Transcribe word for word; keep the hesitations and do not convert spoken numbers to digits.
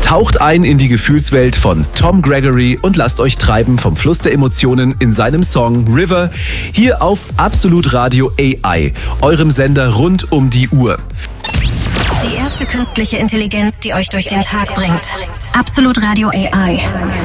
Taucht ein in die Gefühlswelt von Tom Gregory und lasst euch treiben vom Fluss der Emotionen in seinem Song River, hier auf Absolut Radio A I, eurem Sender rund um die Uhr. Die erste künstliche Intelligenz, die euch durch den Tag bringt. Absolut Radio A I.